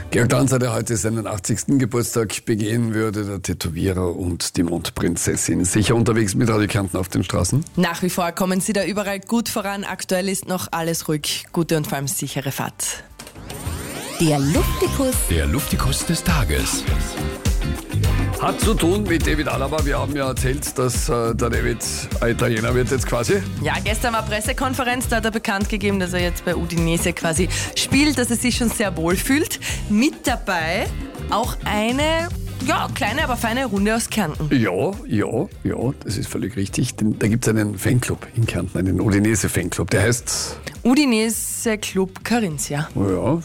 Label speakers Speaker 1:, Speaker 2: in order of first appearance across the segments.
Speaker 1: Georg Danzer, der heute seinen 80. Geburtstag begehen würde, der Tätowierer und die Mondprinzessin. Sicher unterwegs mit Radio Kärnten auf den Straßen?
Speaker 2: Nach wie vor kommen sie da überall gut voran. Aktuell ist noch alles ruhig. Gute und vor allem sichere Fahrt.
Speaker 3: Der Luftikus.
Speaker 4: Der Luftikus des Tages.
Speaker 1: Hat zu tun mit David Alaba. Wir haben ja erzählt, dass der David ein Italiener wird jetzt quasi.
Speaker 2: Ja, gestern war Pressekonferenz, da hat er bekannt gegeben, dass er jetzt bei Udinese quasi spielt, dass er sich schon sehr wohl fühlt. Mit dabei auch eine, kleine, aber feine Runde aus Kärnten.
Speaker 1: Ja, das ist völlig richtig. Da gibt es einen Fanclub in Kärnten, einen Udinese-Fanclub. Der heißt
Speaker 2: Udinese Club Carinzia.
Speaker 1: Ja,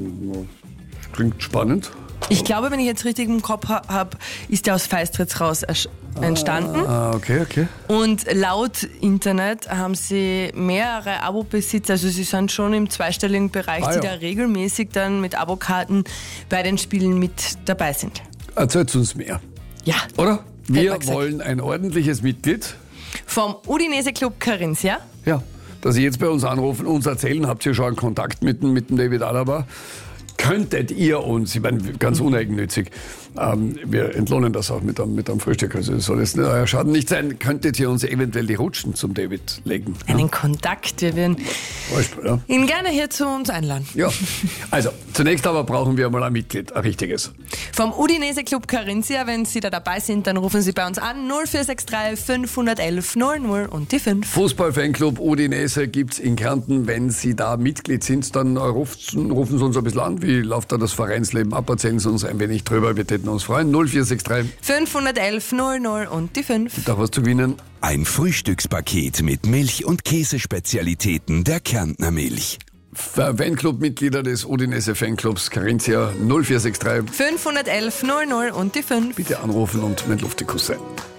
Speaker 1: klingt spannend.
Speaker 2: Ich glaube, wenn ich jetzt richtig im Kopf habe, ist der aus Feistritz raus entstanden.
Speaker 1: Okay.
Speaker 2: Und laut Internet haben sie mehrere Abo-Besitzer, also sie sind schon im zweistelligen Bereich, die da regelmäßig dann mit Abokarten bei den Spielen mit dabei sind.
Speaker 1: Erzählt uns mehr.
Speaker 2: Ja.
Speaker 1: Oder? Wir wollen ein ordentliches Mitglied.
Speaker 2: Vom Udinese Club Carinzia.
Speaker 1: Ja, dass Sie jetzt bei uns anrufen, uns erzählen, habt ihr schon einen Kontakt mit dem David Alaba? Könntet ihr uns, ich meine, ganz uneigennützig, wir entlohnen das auch mit einem Frühstück, also soll es euer Schaden nicht sein, könntet ihr uns eventuell die Rutschen zum David legen?
Speaker 2: Einen Kontakt, wir werden ihn gerne hier zu uns einladen.
Speaker 1: Ja, also zunächst aber brauchen wir mal ein Mitglied, ein richtiges.
Speaker 2: Vom Udinese Club Carinzia, wenn Sie da dabei sind, dann rufen Sie bei uns an 0463 511 00 und die 5.
Speaker 1: Fußball-Fanclub Udinese gibt's in Kärnten. Wenn Sie da Mitglied sind, dann rufen Sie uns ein bisschen an. Wie läuft da das Vereinsleben ab? Erzählen Sie uns ein wenig drüber. Wir täten uns freuen. 0463
Speaker 2: 511 00 und die 5.
Speaker 1: Da was zu gewinnen.
Speaker 4: Ein Frühstückspaket mit Milch- und Käsespezialitäten der Kärntner Milch.
Speaker 1: Fanclub-Mitglieder des Udinese Fanclubs Carinzia 0463
Speaker 2: 511 00 und die 5.
Speaker 1: Bitte anrufen und mit Luftikus sein.